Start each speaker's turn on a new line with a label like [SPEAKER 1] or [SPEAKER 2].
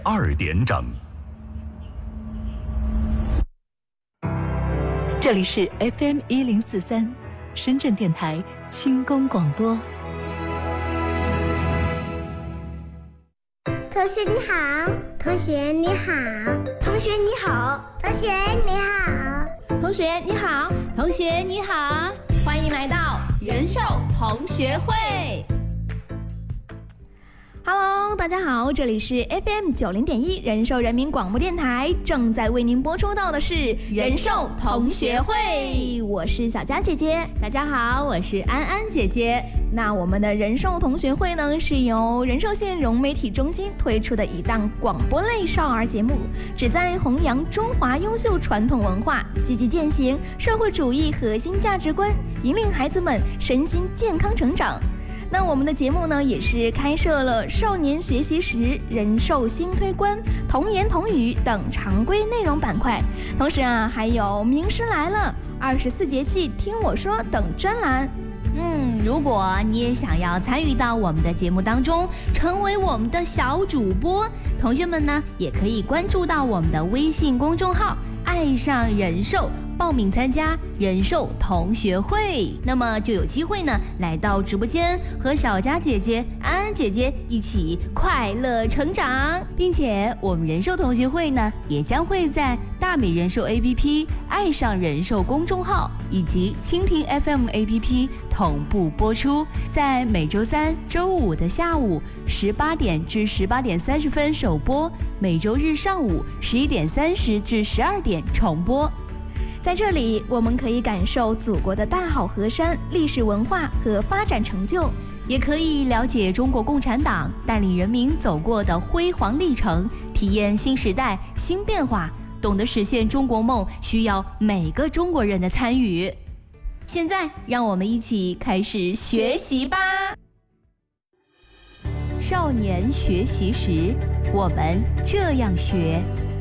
[SPEAKER 1] 12点整。
[SPEAKER 2] 这里是 FM 1043深圳电台轻功广播。
[SPEAKER 3] 同学你好，同学你好，同学你好，同学你好，
[SPEAKER 4] 同学你好，同学你好，欢迎来到人寿同学会。Hello， 大家好，这里是 FM 90.1人寿人民广播电台，正在为您播出到的是人寿同学会，我是小佳姐姐。大家好，我是安安姐姐。那我们的人寿同学会呢，是由人寿县融媒体中心推出的一档广播类少儿节目，旨在弘扬中华优秀传统文化，积极践行社会主义核心价值观，引领孩子们身心健康成长。那我们的节目呢，也是开设了少年学习时、人寿新推观、童言童语等常规内容板块，同时还有名师来了、24节气听我说等专栏。如果你也想要参与到我们的节目当中，成为我们的小主播，同学们呢也可以关注到我们的微信公众号爱上人寿，报名参加人寿同学会，那么就有机会呢来到直播间和小佳姐姐、安安姐姐一起快乐成长，并且我们人寿同学会呢也将会在大美人寿 APP、爱上人寿公众号以及蜻蜓 FM APP 同步播出，在每周三、周五的下午18点至18点30分首播，每周日上午11点30至12点重播。在这里，我们可以感受祖国的大好河山、历史文化和发展成就，也可以了解中国共产党带领人民走过的辉煌历程，体验新时代新变化，懂得实现中国梦需要每个中国人的参与。现在，让我们一起开始学习吧。少年学习时，我们这样学。